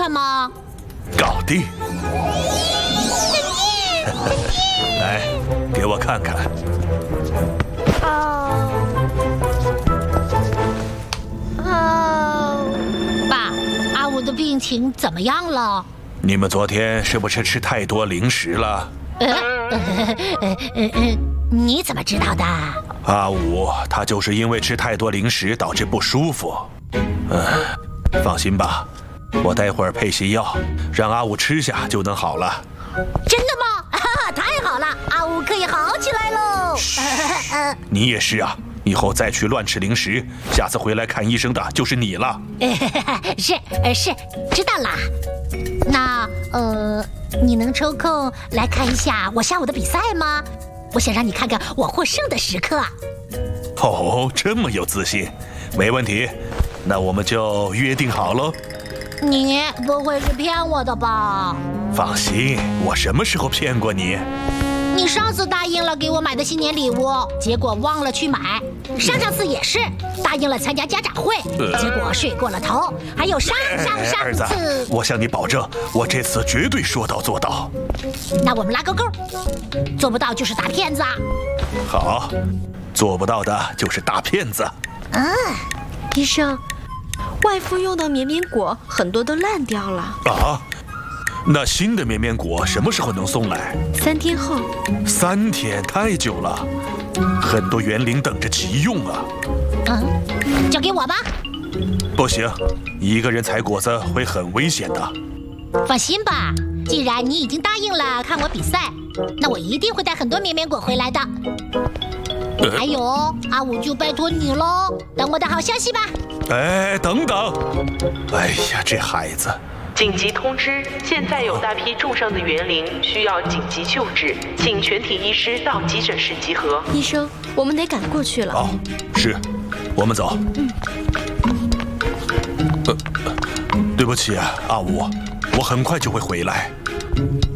看吗？ 搞定！来，给我看看。 爸，阿武的病情怎么样了？ 你们昨天是不是吃太多零食了？ 你怎么知道的？ 阿武他就是因为吃太多零食导致不舒服。放心吧，我待会儿配些药，让阿武吃下就能好了。 真的吗？太好了，阿武可以好起来喽！ 你也是啊，以后再去乱吃零食，下次回来看医生的就是你了。 是，知道啦。那你能抽空来看一下我下午的比赛吗？我想让你看看我获胜的时刻。 哦，这么有自信，没问题。那我们就约定好喽。 你不会是骗我的吧？ 放心，我什么时候骗过你？ 你上次答应了给我买的新年礼物，结果忘了去买。上次也是答应了参加家长会，结果睡过了头。还有上儿子， 次， 我向你保证，我这次绝对说到做到。 那我们拉个勾，做不到就是大骗子啊！ 好，做不到的就是大骗子。 医生，外父用的绵绵果很多都烂掉了。 啊？那新的绵绵果什么时候能送来 ？3天后。 3天太久了，很多园林等着急用啊。 交给我吧。 不行，一个人采果子会很危险的。 放心吧，既然你已经答应了看我比赛，那我一定会带很多绵绵果回来的。还有，阿武就拜托你喽，等我的好消息吧。 哎，等等！哎呀，这孩子！ 紧急通知！现在有大批重伤的园林需要紧急救治，请全体医师到急诊室集合。 医生，我们得赶过去了。 哦，是，我们走。对不起，阿武，我很快就会回来。